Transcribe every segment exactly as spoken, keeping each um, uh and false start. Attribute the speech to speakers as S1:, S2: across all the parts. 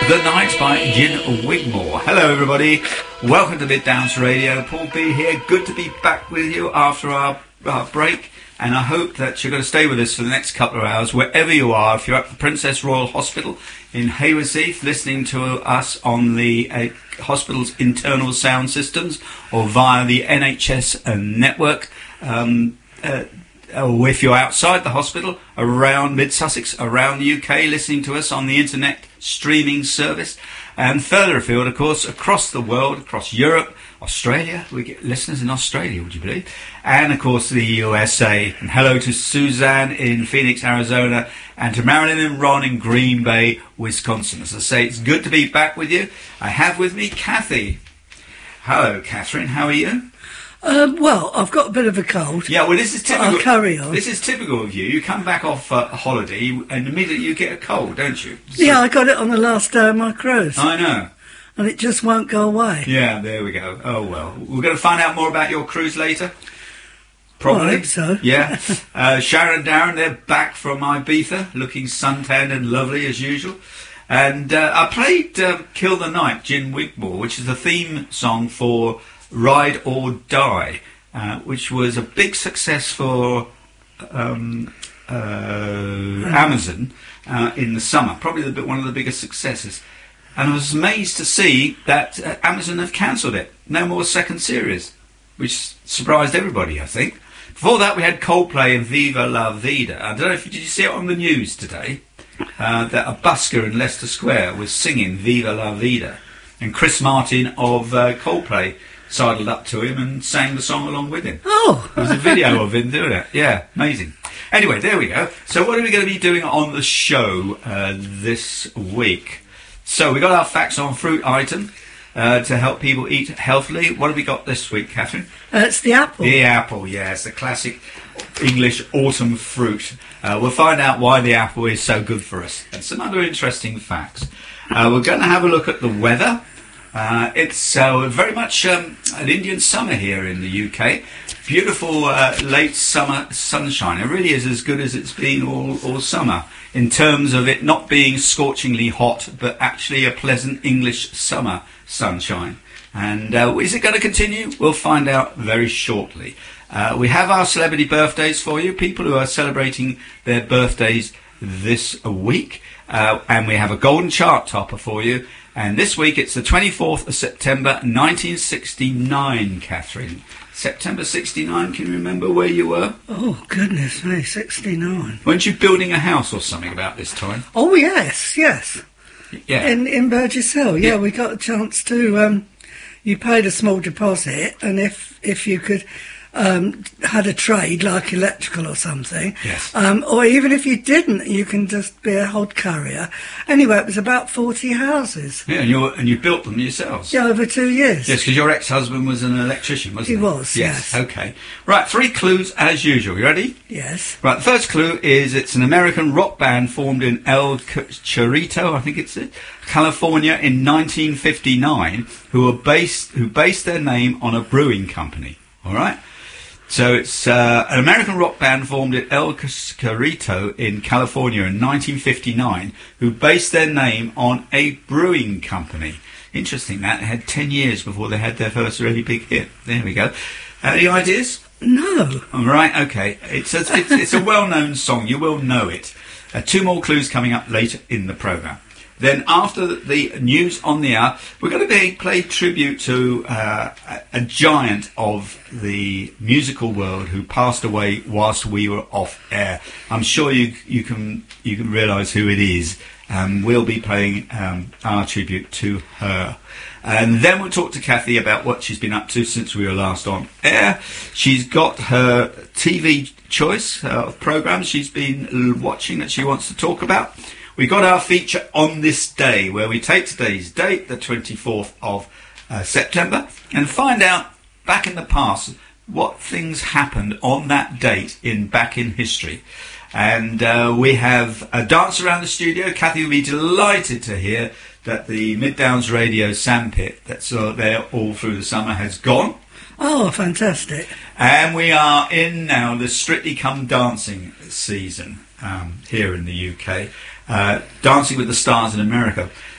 S1: The Night by Gin Wigmore. Hello everybody, welcome to Mid Downs Radio. Paul B here, good to be back with you after our, our break, and I hope that you're going to stay with us for the next couple of hours wherever you are. If you're at the Princess Royal Hospital in Haywards Heath listening to us on the uh, hospital's internal sound systems or via the N H S uh, network, um, uh, or if you're outside the hospital, around Mid-Sussex, around the U K, listening to us on the internet streaming service, and further afield, of course, across the world, across Europe, Australia. We get listeners in Australia, would you believe? And, of course, the U S A. And hello to Suzanne in Phoenix, Arizona, and to Marilyn and Ron in Green Bay, Wisconsin. As I say, it's good to be back with you. I have with me Kathy. Hello, Catherine. How are you?
S2: Um, well, I've got a bit of a cold.
S1: Yeah, well, this is typical.
S2: I'll carry on.
S1: This is typical of you. You come back off uh, a holiday and immediately you get a cold, don't you? So,
S2: yeah, I got it on the last day of my cruise.
S1: I know.
S2: And it just won't go away.
S1: Yeah, there we go. Oh, well. We're going to find out more about your cruise later. Probably.
S2: Well, I hope so.
S1: Yeah. uh, Sharon and Darren, they're back from Ibiza, looking suntanned and lovely as usual. And uh, I played um, Kill the Night, Gin Wigmore, which is the theme song for Ride or Die, uh, which was a big success for um, uh, Amazon uh, in the summer, probably the, one of the biggest successes. And I was amazed to see that uh, Amazon have cancelled it. No more second series, which surprised everybody, I think. Before that, we had Coldplay and Viva La Vida. I don't know if you, did you see it on the news today, uh, that a busker in Leicester Square was singing Viva La Vida, and Chris Martin of uh, Coldplay sidled up to him and sang the song along with him.
S2: Oh!
S1: There was a video of him doing it. Yeah, amazing. Anyway, there we go. So what are we going to be doing on the show uh, this week? So we got our facts on fruit item uh, to help people eat healthily. What have we got this week, Catherine?
S2: Uh, it's the apple.
S1: The apple, yes, the classic English autumn fruit. Uh, we'll find out why the apple is so good for us and some other interesting facts. Uh, we're going to have a look at the weather. Uh, it's uh, very much um, an Indian summer here in the U K. Beautiful uh, late summer sunshine. It really is as good as it's been all, all summer in terms of it not being scorchingly hot, but actually a pleasant English summer sunshine. And uh, is it going to continue? We'll find out very shortly. Uh, we have our celebrity birthdays for you, people who are celebrating their birthdays this week. Uh, and we have a golden chart topper for you. And this week it's the twenty-fourth of September nineteen sixty-nine, Catherine. September sixty-nine, can you remember where you were?
S2: Oh, goodness me, sixty-nine.
S1: Weren't you building a house or something about this time?
S2: Oh, yes, yes.
S1: Yeah.
S2: In, in Burgess Hill, yeah,
S1: Yeah.
S2: we got a chance to, um, you paid a small deposit, and if, if you could, um, had a trade like electrical or something,
S1: Yes.
S2: um, or even if you didn't, you can just be a hod carrier. Anyway, it was about forty houses.
S1: Yeah, and you and you built them yourselves.
S2: Yeah, over two years.
S1: Yes, because your ex-husband was an electrician, wasn't he?
S2: He was, yes.
S1: Okay. Right, three clues as usual. You ready?
S2: Yes.
S1: Right, the first clue is it's an American rock band formed in El Chorrito, I think it's it, California in nineteen fifty-nine, who are based who based their name on a brewing company. All right. So it's uh, an American rock band formed at El Chorrito in California in nineteen fifty-nine, who based their name on a brewing company. Interesting that. It had ten years before they had their first really big hit. There we go. Uh, any ideas?
S2: No.
S1: All right, okay. It's a, it's, it's a well-known song. You will know it. Uh, two more clues coming up later in the programme. Then after the news on the hour, we're going to be play tribute to uh, a, a giant of the musical world who passed away whilst we were off air. I'm sure you you can you can realise who it is. Um, we'll be playing um, our tribute to her. And then we'll talk to Kathy about what she's been up to since we were last on air. She's got her T V choice uh, of programmes she's been watching that she wants to talk about. We got our feature on this day, where we take today's date, the twenty-fourth of uh, September, and find out back in the past what things happened on that date in back in history. And uh, we have a dance around the studio. Kathy will be delighted to hear that the Mid Downs Radio sandpit that's uh, there all through the summer has gone.
S2: Oh, fantastic.
S1: And we are in now the Strictly Come Dancing season um, here in the U K. Uh, Dancing with the Stars in America.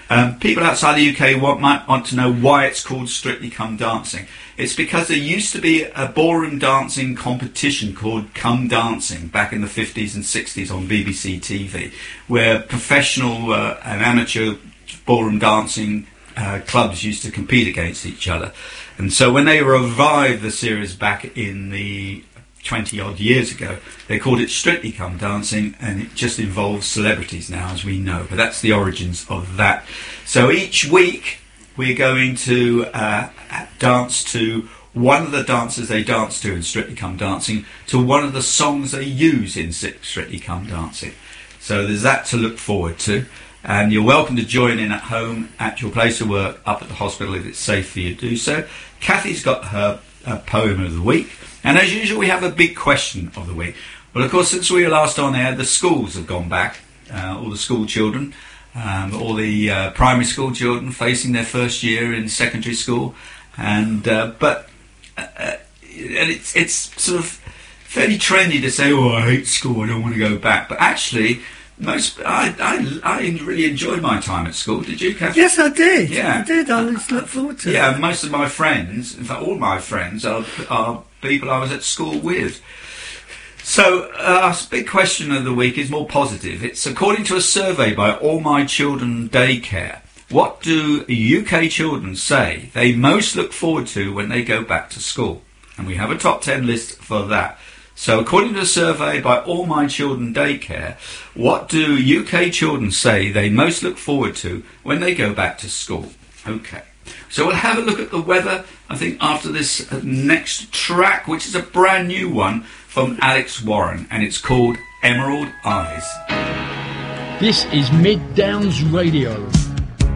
S1: Um, people outside the U K want, might want to know why it's called Strictly Come Dancing. It's because there used to be a ballroom dancing competition called Come Dancing back in the fifties and sixties on B B C T V, where professional uh, and amateur ballroom dancing uh, clubs used to compete against each other. And so when they revived the series back in the twenty odd years ago, they called it Strictly Come Dancing, and it just involves celebrities now, as we know. But that's the origins of that. So each week we're going to uh, dance to one of the dances they dance to in Strictly Come Dancing, to one of the songs they use in Strictly Come Dancing. So there's that to look forward to. And you're welcome to join in at home, at your place of work, up at the hospital if it's safe for you to do so. Kathy's got her uh, poem of the week. And as usual, we have a big question of the week. Well, of course, since we were last on air, the schools have gone back. Uh, all the school children, um, all the uh, primary school children facing their first year in secondary school. And uh, But uh, and it's, it's sort of fairly trendy to say, oh, I hate school, I don't want to go back. But actually, most I, I, I really enjoyed my time at school. Did you, Kathy?
S2: Yes, I did.
S1: Yeah.
S2: I did. I always look forward to
S1: yeah,
S2: it.
S1: Yeah, most of my friends, in fact, all my friends are, are people I was at school with. So, uh, our big question of the week is more positive. It's according to a survey by All My Children Daycare. What do U K children say they most look forward to when they go back to school? And we have a top ten list for that. So, according to a survey by All My Children Daycare, what do U K children say they most look forward to when they go back to school? Okay. So we'll have a look at the weather, I think, after this next track, which is a brand new one from Alex Warren, and it's called Emerald Eyes.
S3: This is Mid Downs Radio.